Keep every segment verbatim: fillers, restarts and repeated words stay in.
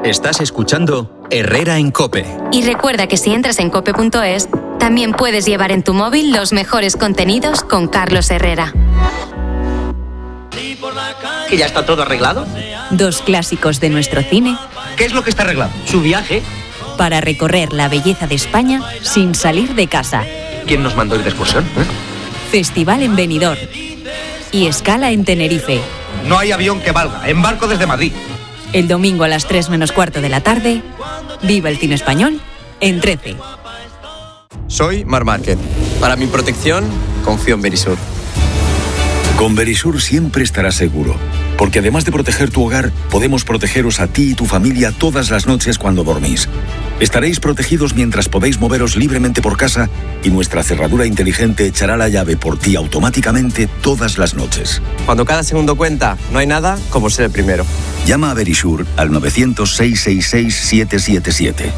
Estás escuchando Herrera en COPE. Y recuerda que si entras en cope punto es, también puedes llevar en tu móvil los mejores contenidos con Carlos Herrera. ¿Que ya está todo arreglado? Dos clásicos de nuestro cine. ¿Qué es lo que está arreglado? ¿Su viaje? Para recorrer la belleza de España sin salir de casa. ¿Quién nos mandó ir de excursión? ¿Eh? Festival en Benidorm. Y escala en Tenerife. No hay avión que valga. Embarco desde Madrid. El domingo a las tres menos cuarto de la tarde, viva el cine español en trece. Soy Mar Márquez. Para mi protección, confío en Verisur. Con Verisur siempre estarás seguro, porque además de proteger tu hogar, podemos protegeros a ti y tu familia todas las noches cuando dormís. Estaréis protegidos mientras podéis moveros libremente por casa y nuestra cerradura inteligente echará la llave por ti automáticamente todas las noches. Cuando cada segundo cuenta, no hay nada como ser el primero. Llama a Verisur al nueve cero cero, seis seis seis, siete siete siete.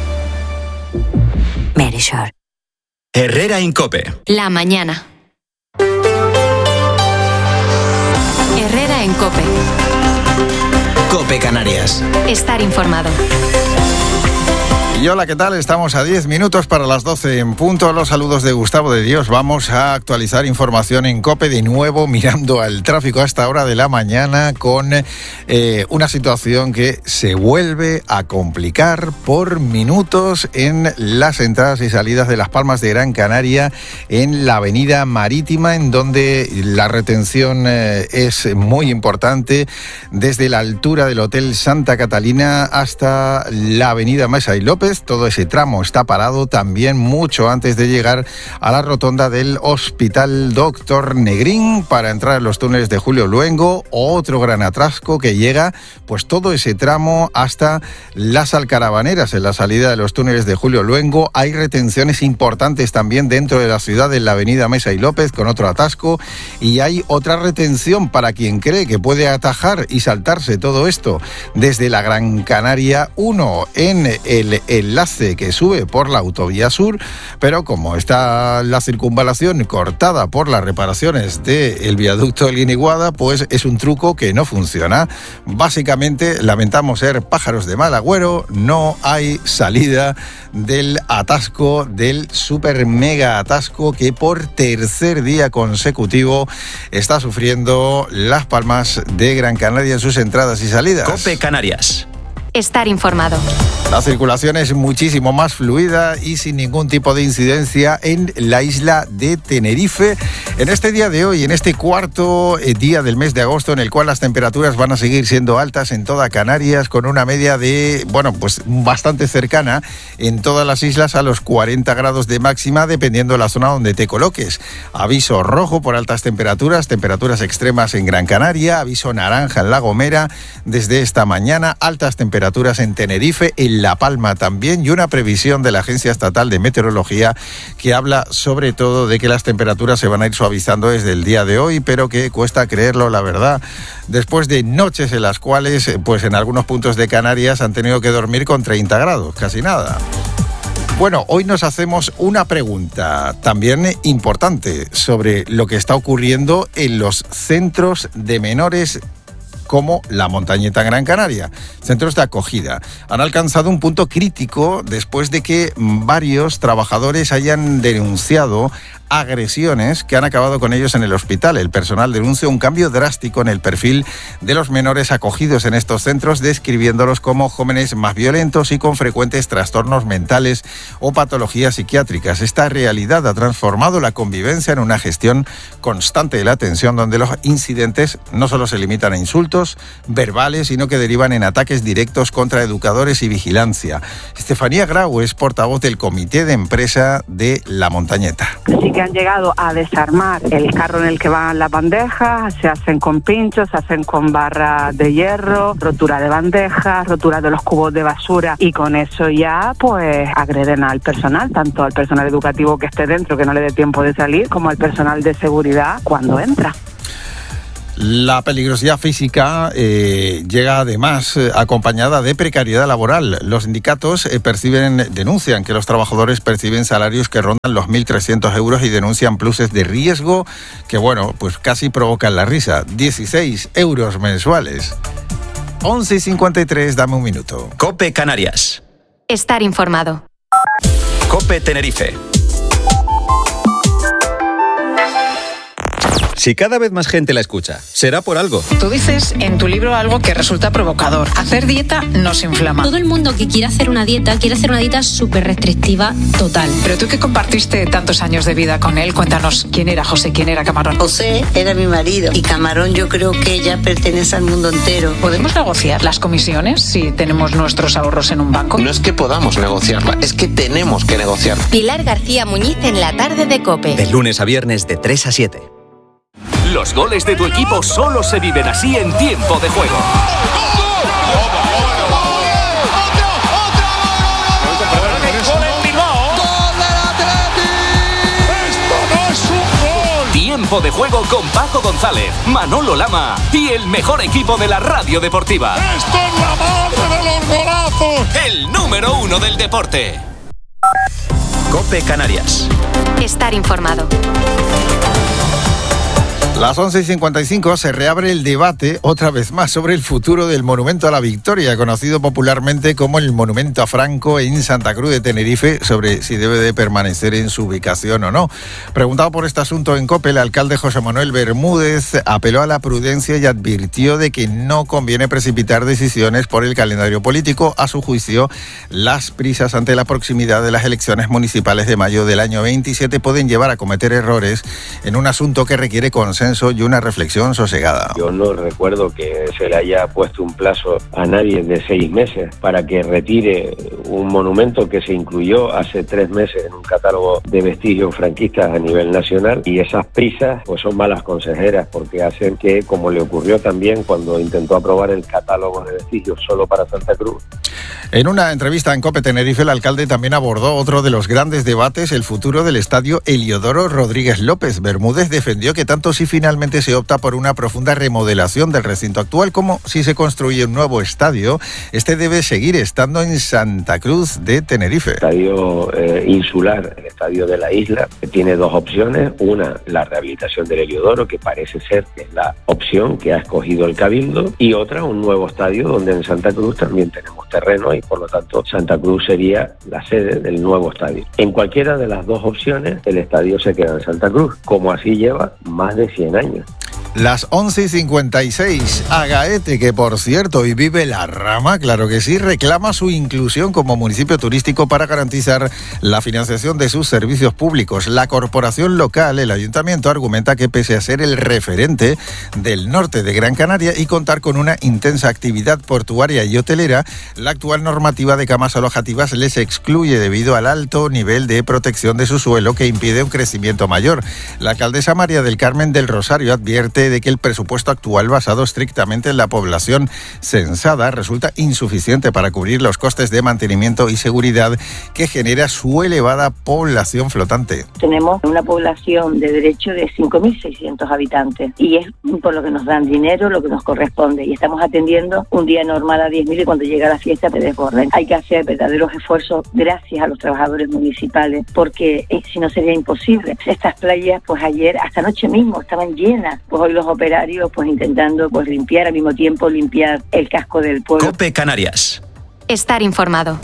Verisur. Herrera en COPE. La mañana. Herrera en COPE. COPE Canarias. Estar informado. Y hola, ¿qué tal? Estamos a diez minutos para las doce en punto. Los saludos de Gustavo de Dios. Vamos a actualizar información en COPE de nuevo, mirando al tráfico a esta hora de la mañana con eh, una situación que se vuelve a complicar por minutos en las entradas y salidas de Las Palmas de Gran Canaria, en la avenida Marítima, en donde la retención eh, es muy importante desde la altura del Hotel Santa Catalina hasta la avenida Mesa y López. Todo ese tramo está parado también mucho antes de llegar a la rotonda del Hospital Doctor Negrín para entrar en los túneles de Julio Luengo. Otro gran atasco que llega pues todo ese tramo hasta las Alcaravaneras en la salida de los túneles de Julio Luengo. Hay retenciones importantes también dentro de la ciudad en la avenida Mesa y López con otro atasco, y hay otra retención para quien cree que puede atajar y saltarse todo esto desde la Gran Canaria uno en el enlace que sube por la autovía sur, pero como está la circunvalación cortada por las reparaciones del viaducto del Guiniguada, pues es un truco que no funciona. Básicamente, lamentamos ser pájaros de mal agüero, no hay salida del atasco, del super mega atasco que por tercer día consecutivo está sufriendo Las Palmas de Gran Canaria en sus entradas y salidas. COPE Canarias. Estar informado. La circulación es muchísimo más fluida y sin ningún tipo de incidencia en la isla de Tenerife en este día de hoy, en este cuarto día del mes de agosto, en el cual las temperaturas van a seguir siendo altas en toda Canarias, con una media de, bueno, pues bastante cercana en todas las islas a los cuarenta grados de máxima, dependiendo de la zona donde te coloques. Aviso rojo por altas temperaturas, temperaturas extremas en Gran Canaria, aviso naranja en La Gomera desde esta mañana, altas temperaturas temperaturas en Tenerife, en La Palma también, y una previsión de la Agencia Estatal de Meteorología que habla sobre todo de que las temperaturas se van a ir suavizando desde el día de hoy, pero que cuesta creerlo, la verdad, después de noches en las cuales, pues en algunos puntos de Canarias han tenido que dormir con treinta grados, casi nada. Bueno, hoy nos hacemos una pregunta también importante sobre lo que está ocurriendo en los centros de menores como La Montañeta en Gran Canaria. Centros de acogida han alcanzado un punto crítico después de que varios trabajadores hayan denunciado agresiones que han acabado con ellos en el hospital. El personal denuncia un cambio drástico en el perfil de los menores acogidos en estos centros, describiéndolos como jóvenes más violentos y con frecuentes trastornos mentales o patologías psiquiátricas. Esta realidad ha transformado la convivencia en una gestión constante de la atención, donde los incidentes no solo se limitan a insultos verbales, sino que derivan en ataques directos contra educadores y vigilancia. Estefanía Grau es portavoz del Comité de Empresa de La Montañeta. Sí que han llegado a desarmar el carro en el que van las bandejas, se hacen con pinchos, se hacen con barras de hierro, rotura de bandejas, rotura de los cubos de basura, y con eso ya pues agreden al personal, tanto al personal educativo que esté dentro, que no le dé tiempo de salir, como al personal de seguridad cuando entra. La peligrosidad física eh, llega además eh, acompañada de precariedad laboral. Los sindicatos eh, perciben, denuncian que los trabajadores perciben salarios que rondan los mil trescientos euros y denuncian pluses de riesgo que, bueno, pues casi provocan la risa. dieciséis euros mensuales. once y cincuenta y tres, dame un minuto. COPE Canarias. Estar informado. COPE Tenerife. Si cada vez más gente la escucha, será por algo. Tú dices en tu libro algo que resulta provocador. Hacer dieta nos inflama. Todo el mundo que quiere hacer una dieta, quiere hacer una dieta súper restrictiva total. Pero tú que compartiste tantos años de vida con él, cuéntanos quién era José, quién era Camarón. José era mi marido y Camarón yo creo que ya pertenece al mundo entero. ¿Podemos negociar las comisiones si tenemos nuestros ahorros en un banco? No es que podamos negociarla, es que tenemos que negociarla. Pilar García Muñiz en la tarde de COPE. De lunes a viernes de tres a siete. Los goles de tu equipo solo se viven así en tiempo de juego. Tiempo de juego con Paco González, Manolo Lama y el mejor equipo de la radio deportiva. ¡Esto es la madre de los golazos! El número uno del deporte. COPE Canarias. Estar informado. Las once y cincuenta y cinco se reabre el debate otra vez más sobre el futuro del Monumento a la Victoria, conocido popularmente como el Monumento a Franco en Santa Cruz de Tenerife, sobre si debe de permanecer en su ubicación o no. Preguntado por este asunto en COPE, el alcalde José Manuel Bermúdez apeló a la prudencia y advirtió de que no conviene precipitar decisiones por el calendario político. A su juicio, las prisas ante la proximidad de las elecciones municipales de mayo del año veintisiete pueden llevar a cometer errores en un asunto que requiere consenso y una reflexión sosegada. Yo no recuerdo que se le haya puesto un plazo a nadie de seis meses para que retire un monumento que se incluyó hace tres meses en un catálogo de vestigios franquistas a nivel nacional, y esas prisas pues son malas consejeras porque hacen que, como le ocurrió también cuando intentó aprobar el catálogo de vestigios solo para Santa Cruz. En una entrevista en COPE Tenerife, el alcalde también abordó otro de los grandes debates, el futuro del estadio Heliodoro Rodríguez López. Bermúdez defendió que tanto si finalmente se opta por una profunda remodelación del recinto actual como si se construye un nuevo estadio, este debe seguir estando en Santa Cruz de Tenerife. El estadio eh, insular, el estadio de la isla, tiene dos opciones. Una, la rehabilitación del Heliodoro, que parece ser que es la opción que ha escogido el Cabildo, y otra, un nuevo estadio donde en Santa Cruz también tenemos terreno y por lo tanto Santa Cruz sería la sede del nuevo estadio. En cualquiera de las dos opciones el estadio se queda en Santa Cruz, como así lleva más de cien años. Las once y cincuenta y seis, Agaete, que por cierto hoy vive la rama, claro que sí, reclama su inclusión como municipio turístico para garantizar la financiación de sus servicios públicos. La corporación local, el ayuntamiento, argumenta que pese a ser el referente del norte de Gran Canaria y contar con una intensa actividad portuaria y hotelera, la actual normativa de camas alojativas les excluye debido al alto nivel de protección de su suelo que impide un crecimiento mayor. La alcaldesa María del Carmen del Rosario advierte de que el presupuesto actual, basado estrictamente en la población censada, resulta insuficiente para cubrir los costes de mantenimiento y seguridad que genera su elevada población flotante. Tenemos una población de derecho de cinco mil seiscientos habitantes y es por lo que nos dan dinero, lo que nos corresponde, y estamos atendiendo un día normal a diez mil y cuando llega la fiesta te desborden. Hay que hacer verdaderos esfuerzos gracias a los trabajadores municipales, porque eh, si no sería imposible. Estas playas, pues ayer, hasta anoche mismo, estaban llenas. Pues hoy los operarios pues intentando pues limpiar, al mismo tiempo limpiar el casco del pueblo. COPE Canarias. Estar informado.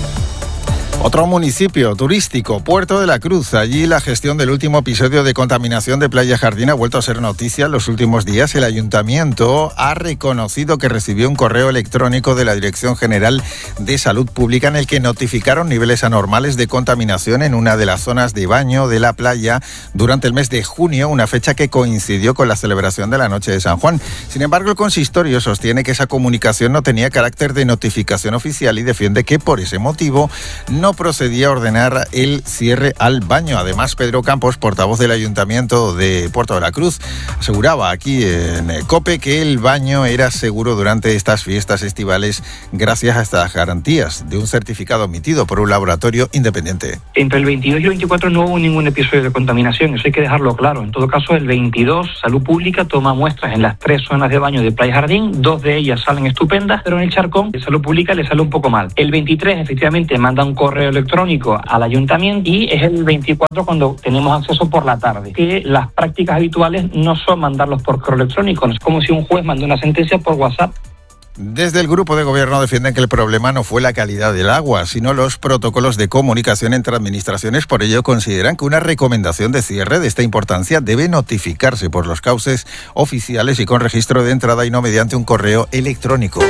Otro municipio turístico, Puerto de la Cruz. Allí la gestión del último episodio de contaminación de Playa Jardín ha vuelto a ser noticia en los últimos días. El ayuntamiento ha reconocido que recibió un correo electrónico de la Dirección General de Salud Pública en el que notificaron niveles anormales de contaminación en una de las zonas de baño de la playa durante el mes de junio, una fecha que coincidió con la celebración de la Noche de San Juan. Sin embargo, el consistorio sostiene que esa comunicación no tenía carácter de notificación oficial y defiende que por ese motivo no procedía a ordenar el cierre al baño. Además, Pedro Campos, portavoz del Ayuntamiento de Puerto de la Cruz, aseguraba aquí en COPE que el baño era seguro durante estas fiestas estivales gracias a estas garantías de un certificado emitido por un laboratorio independiente. Entre el veintidós y el veinticuatro no hubo ningún episodio de contaminación, eso hay que dejarlo claro. En todo caso, el veintidós, Salud Pública toma muestras en las tres zonas de baño de Playa Jardín, dos de ellas salen estupendas, pero en el Charcón, de Salud Pública le sale un poco mal. El veintitrés, efectivamente, manda un correo electrónico al ayuntamiento y es el veinticuatro cuando tenemos acceso por la tarde. Que las prácticas habituales no son mandarlos por correo electrónico, es como si un juez manda una sentencia por WhatsApp. Desde el grupo de gobierno defienden que el problema no fue la calidad del agua, sino los protocolos de comunicación entre administraciones. Por ello, consideran que una recomendación de cierre de esta importancia debe notificarse por los cauces oficiales y con registro de entrada y no mediante un correo electrónico.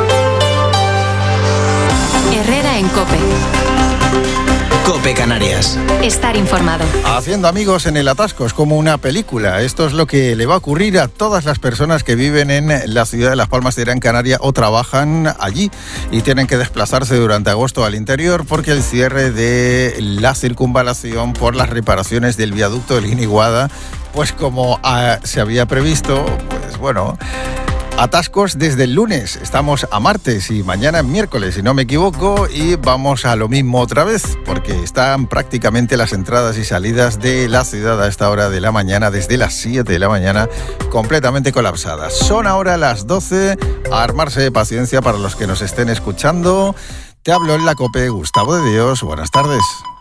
Herrera en COPE. COPE Canarias. Estar informado. Haciendo amigos en el atasco es como una película. Esto es lo que le va a ocurrir a todas las personas que viven en la ciudad de Las Palmas de Gran Canaria o trabajan allí y tienen que desplazarse durante agosto al interior porque el cierre de la circunvalación por las reparaciones del viaducto del Guiniguada, pues como ah, se había previsto, pues bueno... Atascos desde el lunes, estamos a martes y mañana es miércoles, si no me equivoco, y vamos a lo mismo otra vez, porque están prácticamente las entradas y salidas de la ciudad a esta hora de la mañana, desde las siete de la mañana, completamente colapsadas. Son ahora las doce, a armarse de paciencia para los que nos estén escuchando. Te hablo en la COPE, Gustavo de Dios, buenas tardes.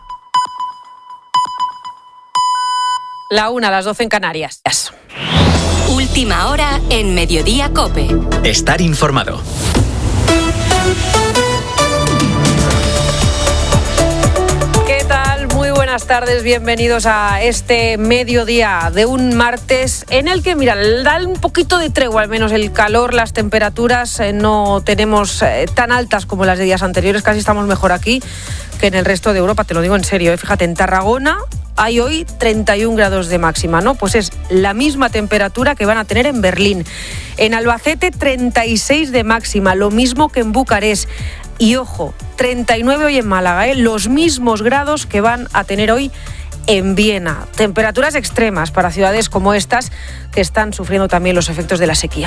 La una a las doce en Canarias. Última hora en Mediodía COPE. Estar informado. ¿Qué tal? Muy buenas tardes, bienvenidos a este mediodía de un martes en el que, mira, da un poquito de tregua, al menos el calor, las temperaturas eh, no tenemos eh, tan altas como las de días anteriores, casi estamos mejor aquí que en el resto de Europa, te lo digo en serio, ¿eh? Fíjate, en Tarragona hay hoy treinta y un grados de máxima, ¿no? Pues es la misma temperatura que van a tener en Berlín. En Albacete, treinta y seis de máxima, lo mismo que en Bucarest. Y ojo, treinta y nueve hoy en Málaga, ¿eh? Los mismos grados que van a tener hoy en Viena. Temperaturas extremas para ciudades como estas que están sufriendo también los efectos de la sequía.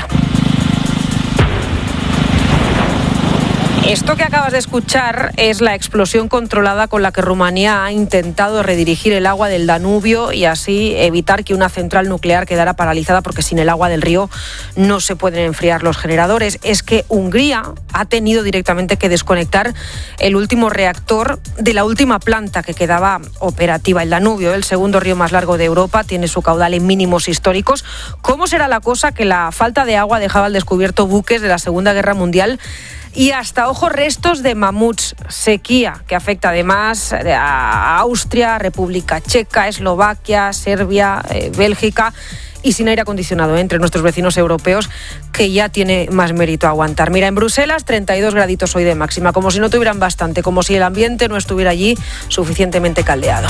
Esto que acabas de escuchar es la explosión controlada con la que Rumanía ha intentado redirigir el agua del Danubio y así evitar que una central nuclear quedara paralizada, porque sin el agua del río no se pueden enfriar los generadores. Es que Hungría ha tenido directamente que desconectar el último reactor de la última planta que quedaba operativa. El Danubio, el segundo río más largo de Europa, tiene su caudal en mínimos históricos. ¿Cómo será la cosa que la falta de agua dejaba al descubierto buques de la Segunda Guerra Mundial? Y hasta, ojo, restos de mamuts, sequía, que afecta además a Austria, República Checa, Eslovaquia, Serbia, eh, Bélgica, y sin aire acondicionado, ¿eh? Entre nuestros vecinos europeos, que ya tiene más mérito aguantar. Mira, en Bruselas, treinta y dos graditos hoy de máxima, como si no tuvieran bastante, como si el ambiente no estuviera allí suficientemente caldeado.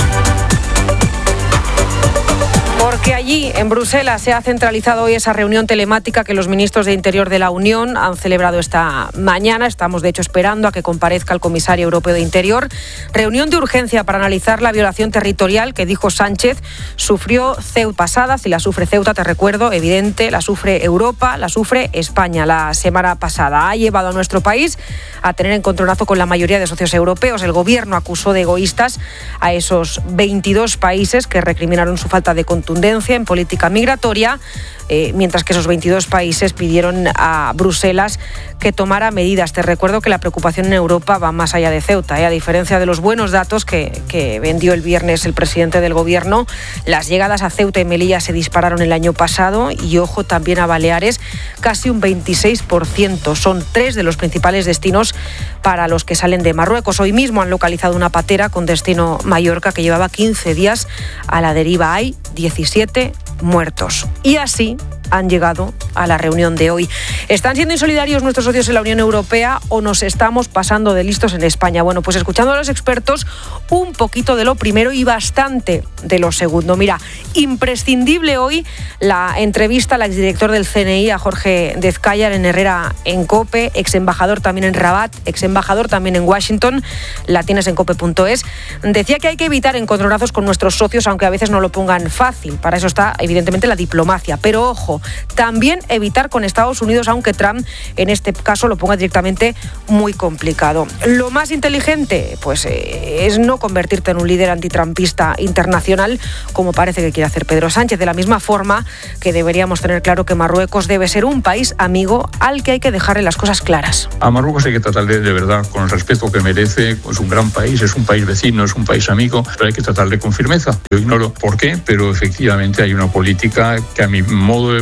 Porque allí, en Bruselas, se ha centralizado hoy esa reunión telemática que los ministros de Interior de la Unión han celebrado esta mañana. Estamos, de hecho, esperando a que comparezca el comisario europeo de Interior. Reunión de urgencia para analizar la violación territorial que, dijo Sánchez, sufrió Ceuta pasada. Si la sufre Ceuta, te recuerdo, evidente, la sufre Europa, la sufre España la semana pasada. Ha llevado a nuestro país a tener encontronazo con la mayoría de socios europeos. El gobierno acusó de egoístas a esos veintidós países que recriminaron su falta de contundencia en política migratoria, eh, mientras que esos veintidós países pidieron a Bruselas que tomara medidas. Te recuerdo que la preocupación en Europa va más allá de Ceuta, ¿eh? A diferencia de los buenos datos que, que vendió el viernes el presidente del gobierno, las llegadas a Ceuta y Melilla se dispararon el año pasado y, ojo, también a Baleares, casi un veintiséis por ciento. Son tres de los principales destinos para los que salen de Marruecos. Hoy mismo han localizado una patera con destino Mallorca que llevaba quince días a la deriva. Hay diecisiete muertos. Y así han llegado a la reunión de hoy. ¿Están siendo insolidarios nuestros socios en la Unión Europea o nos estamos pasando de listos en España? Bueno, pues escuchando a los expertos, un poquito de lo primero y bastante de lo segundo. Mira, imprescindible hoy la entrevista al exdirector del C N I, a Jorge Dezcayar, en Herrera en COPE, ex embajador también en Rabat, ex embajador también en Washington, la tienes en cope punto es. Decía que hay que evitar encontronazos con nuestros socios, aunque a veces no lo pongan fácil. Para eso está, evidentemente, la diplomacia. Pero ojo, también evitar con Estados Unidos, aunque Trump en este caso lo ponga directamente muy complicado. Lo más inteligente, pues eh, es no convertirte en un líder antitrumpista internacional, como parece que quiere hacer Pedro Sánchez, de la misma forma que deberíamos tener claro que Marruecos debe ser un país amigo al que hay que dejarle las cosas claras. A Marruecos hay que tratarle de verdad con el respeto que merece. Es un gran país, es un país vecino, es un país amigo, pero hay que tratarle con firmeza. Yo ignoro por qué, pero efectivamente hay una política que, a mi modo de ver,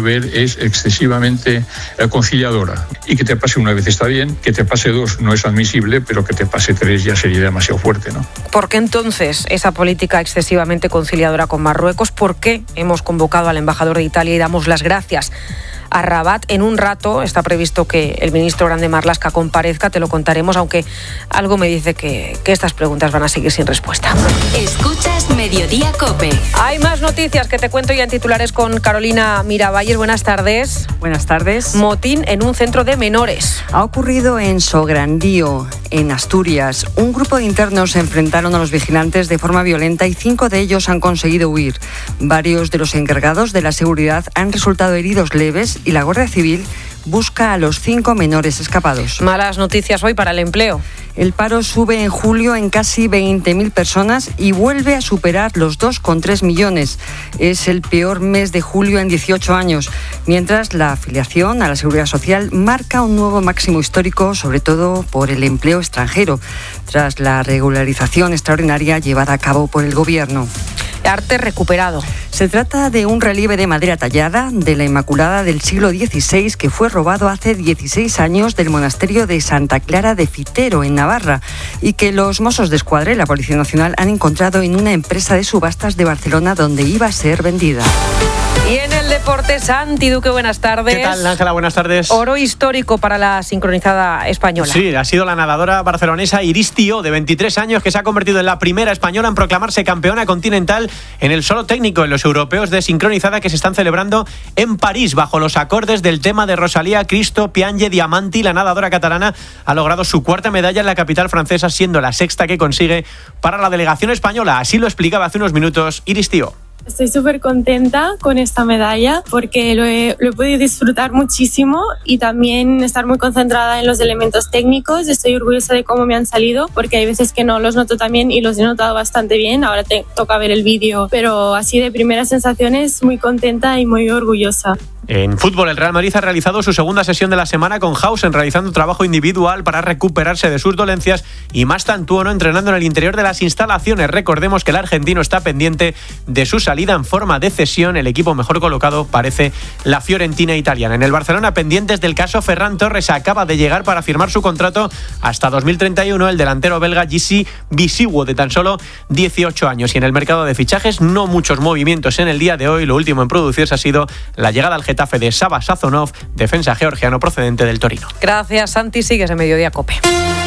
ver es excesivamente eh, conciliadora. Y que te pase una vez está bien, que te pase dos no es admisible, pero que te pase tres ya sería demasiado fuerte, ¿no? ¿Por qué entonces esa política excesivamente conciliadora con Marruecos? ¿Por qué hemos convocado al embajador de Italia y damos las gracias a Rabat? En un rato está previsto que el ministro Grande Marlaska comparezca, te lo contaremos, aunque algo me dice que, que estas preguntas van a seguir sin respuesta. Escuchas Mediodía COPE. Hay más noticias que te cuento ya en titulares con Carolina Miravalles. Buenas tardes. Buenas tardes. Motín en un centro de menores. Ha ocurrido en Sograndío, en Asturias. Un grupo de internos se enfrentaron a los vigilantes de forma violenta y cinco de ellos han conseguido huir. Varios de los encargados de la seguridad han resultado heridos leves y la Guardia Civil busca a los cinco menores escapados. Malas noticias hoy para el empleo. El paro sube en julio en casi veinte mil personas y vuelve a superar los dos coma tres millones. Es el peor mes de julio en dieciocho años, mientras la afiliación a la Seguridad Social marca un nuevo máximo histórico, sobre todo por el empleo extranjero, tras la regularización extraordinaria llevada a cabo por el Gobierno. Arte recuperado. Se trata de un relieve de madera tallada de la Inmaculada del siglo dieciséis que fue robado hace dieciséis años del monasterio de Santa Clara de Fitero, en Navarra, y que los Mossos de Escuadra y la Policía Nacional han encontrado en una empresa de subastas de Barcelona donde iba a ser vendida. Y en el deporte, Santi Duque, buenas tardes. ¿Qué tal, Ángela? Buenas tardes. Oro histórico para la sincronizada española. Sí, ha sido la nadadora barcelonesa Iris Tió, de veintitrés años, que se ha convertido en la primera española en proclamarse campeona continental en el solo técnico en los europeos de sincronizada que se están celebrando en París, bajo los acordes del tema de Rosalía Cristo Piange Diamanti. La nadadora catalana ha logrado su cuarta medalla en la capital francesa, siendo la sexta que consigue para la delegación española. Así lo explicaba hace unos minutos Iris Tió. Estoy súper contenta con esta medalla porque lo he, lo he podido disfrutar muchísimo y también estar muy concentrada en los elementos técnicos. Estoy orgullosa de cómo me han salido porque hay veces que no los noto tan bien y los he notado bastante bien. Ahora te toca ver el vídeo, pero así de primeras sensaciones muy contenta y muy orgullosa. En fútbol, el Real Madrid ha realizado su segunda sesión de la semana con Hausen, realizando un trabajo individual para recuperarse de sus dolencias, y Mastantuono entrenando en el interior de las instalaciones. Recordemos que el argentino está pendiente de su salida en forma de cesión. El equipo mejor colocado parece la Fiorentina italiana. En el Barcelona, pendientes del caso Ferran Torres, acaba de llegar para firmar su contrato hasta dos mil treinta y uno el delantero belga Gissi Bisiwo, de tan solo dieciocho años. Y en el mercado de fichajes, no muchos movimientos en el día de hoy. Lo último en producirse ha sido la llegada al Getafe de Saba Sazonov, defensa georgiano procedente del Torino. Gracias, Santi. Sigues en Mediodía COPE.